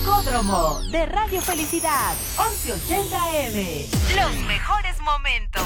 Rocódromo de Radio Felicidad, 1180M. Los mejores momentos.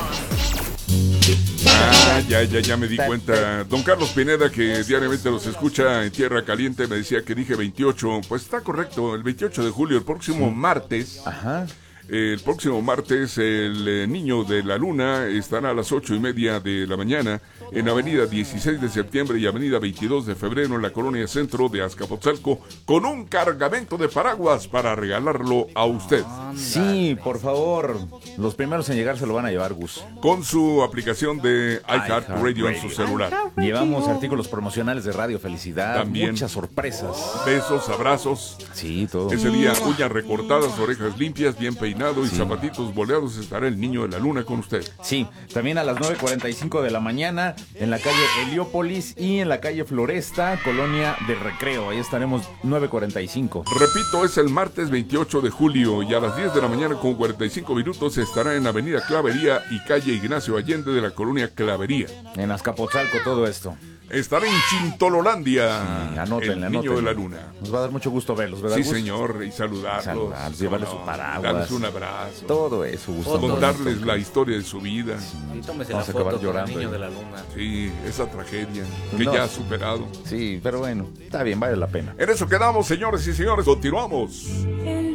Ya me di cuenta. Don Carlos Pineda, que diariamente los escucha en Tierra Caliente, me decía que dije 28. Pues está correcto, el 28 de julio, el próximo martes. Ajá. El próximo martes, el Niño de la Luna estará a las 8:30 de la mañana en Avenida 16 de septiembre y Avenida 22 de febrero en la colonia centro de Azcapotzalco, con un cargamento de paraguas para regalarlo a usted. Sí, por favor. Los primeros en llegar se lo van a llevar, Gus. Con su aplicación de iHeartRadio en su celular. Llevamos artículos promocionales de Radio Felicidad. También muchas sorpresas. Besos, abrazos. Sí, todo. Ese día, uñas recortadas, orejas limpias, bien peinado y zapatitos boleados, estará el Niño de la Luna con usted. Sí, también a las 9:45 de la mañana en la calle Heliópolis y en la calle Floresta, Colonia del Recreo. Ahí estaremos 9:45. Repito, es el martes 28 de julio y a las 10 de la mañana con 45 minutos estará en Avenida Clavería y calle Ignacio Allende de la colonia Clavería. En Azcapotzalco todo esto. Estará en Chintololandia, Sí, anótenle, el Niño anótenle. de la Luna. Nos va a dar mucho gusto verlos, ¿verdad, Sí, Gus? señor, y saludarlos. Llevarles su paraguas. Darles un abrazo. Todo eso, Gus. Contarles la historia de su vida. Y tómese Vamos la a acabar foto con llorando, el Niño ¿eh? de la Luna. Sí, esa tragedia que No. ya ha superado. Sí, pero bueno, está bien, vale la pena. En eso quedamos, señores y señores. Continuamos. El